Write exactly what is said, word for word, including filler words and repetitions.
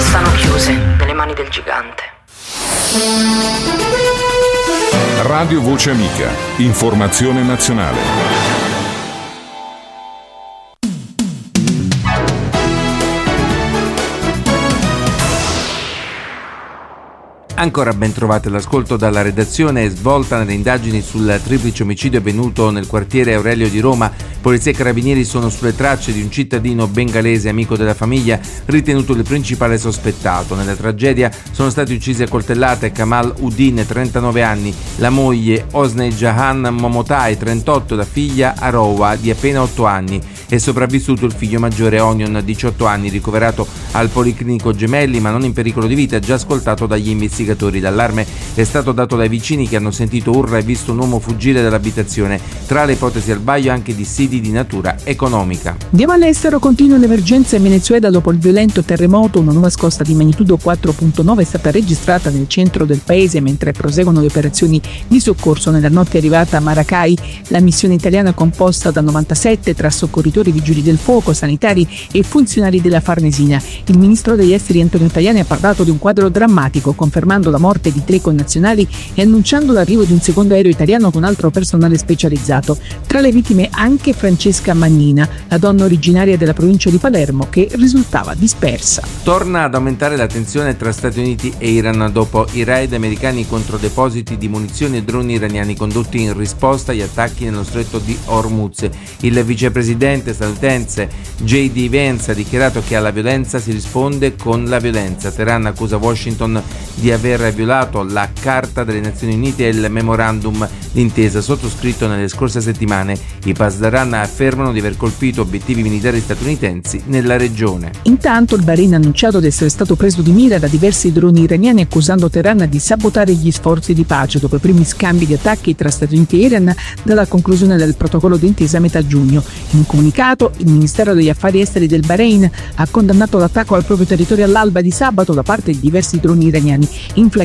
restano chiuse nelle mani del gigante. Radio Voce Amica, informazione nazionale. Ancora ben trovate all'ascolto dalla redazione. Svolta nelle indagini sul triplice omicidio avvenuto nel quartiere Aurelio di Roma. Polizia e carabinieri sono sulle tracce di un cittadino bengalese amico della famiglia, ritenuto il principale sospettato. Nella tragedia sono stati uccisi a coltellate Kamal Udin, trentanove anni, la moglie Osney Jahan Momotai, trentotto, la figlia Arowa, di appena otto anni. È sopravvissuto il figlio maggiore Onion, diciotto anni, ricoverato al Policlinico Gemelli ma non in pericolo di vita, già ascoltato dagli investigatori. L'allarme è stato dato dai vicini che hanno sentito urla e visto un uomo fuggire dall'abitazione. Tra le ipotesi al vaglio anche dissidi di natura economica. Andiamo all'estero. Continua l'emergenza in Venezuela dopo il violento terremoto. Una nuova scossa di magnitudo quattro virgola nove è stata registrata nel centro del paese mentre proseguono le operazioni di soccorso. Nella notte è arrivata a Maracay la missione italiana composta da novantasette tra soccorritori, vigili del fuoco, sanitari e funzionari della Farnesina. Il ministro degli esteri Antonio Tajani ha parlato di un quadro drammatico, confermando la morte di tre connazionali e annunciando l'arrivo di un secondo aereo italiano con altro personale specializzato. Tra le vittime anche Francesca Mannina, la donna originaria della provincia di Palermo che risultava dispersa. Torna ad aumentare la tensione tra Stati Uniti e Iran dopo i raid americani contro depositi di munizioni e droni iraniani condotti in risposta agli attacchi nello stretto di Hormuz. Il vicepresidente statunitense J D Vance ha dichiarato che alla violenza si risponde con la violenza. Teheran accusa Washington di aver violato la Carta delle Nazioni Unite e il memorandum d'intesa sottoscritto nelle scorse settimane. I Pasdaran affermano di aver colpito obiettivi militari statunitensi nella regione. Intanto il Bahrain ha annunciato di essere stato preso di mira da diversi droni iraniani, accusando Teheran di sabotare gli sforzi di pace dopo i primi scambi di attacchi tra Stati Uniti e Iran dalla conclusione del protocollo d'intesa a metà giugno. In un comunicato, il Ministero degli Affari Esteri del Bahrain ha condannato l'attacco al proprio territorio all'alba di sabato da parte di diversi droni iraniani in